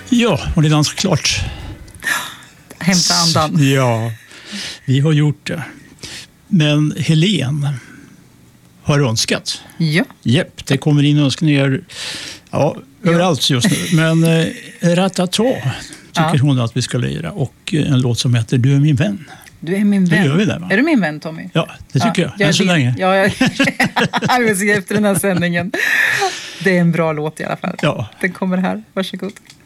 Ja, och det är ganska klart. Hämta andan. Ja, vi har gjort det. Men Helene har önskat. Ja. Japp, det kommer in önskningar överallt just nu. Men Ratata tycker hon att vi ska lira. Och en låt som heter Du är min vän. Du är min vän. Det gör vi där, va? Är du min vän, Tommy? Ja, det tycker jag. Än så länge. Ja, jag vill se efter den här sändningen. Det är en bra låt i alla fall. Ja. Den kommer här. Varsågod.